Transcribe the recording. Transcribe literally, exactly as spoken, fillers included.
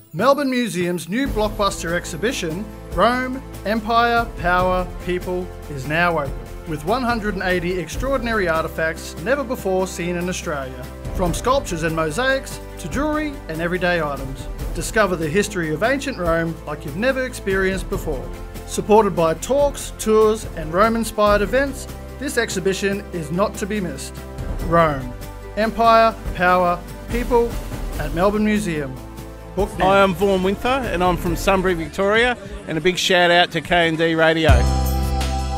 Melbourne Museum's new blockbuster exhibition, Rome, Empire, Power, People, is now open, with one hundred eighty extraordinary artefacts never before seen in Australia. From sculptures and mosaics to jewellery and everyday items. Discover the history of ancient Rome like you've never experienced before. Supported by talks, tours and Rome-inspired events, this exhibition is not to be missed. Rome, Empire, Power, People at Melbourne Museum. Book now. Hi, I'm Vaughan Winther and I'm from Sunbury, Victoria, and a big shout out to K and D Radio.